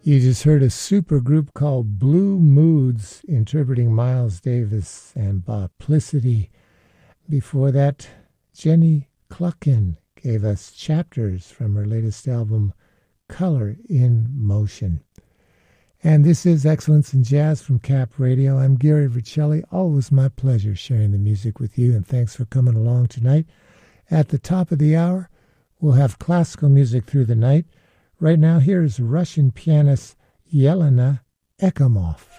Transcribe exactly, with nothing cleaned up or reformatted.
You just heard a super group called Blue Moods interpreting Miles Davis and Boplicity. Before that, Jenny Cluckin gave us Chapters from her latest album, Color in Motion. And this is Excellence in Jazz from Cap Radio. I'm Gary Vercelli. Always my pleasure sharing the music with you, and thanks for coming along tonight. At the top of the hour, we'll have classical music through the night. Right now, here's Russian pianist Yelena Ekimov.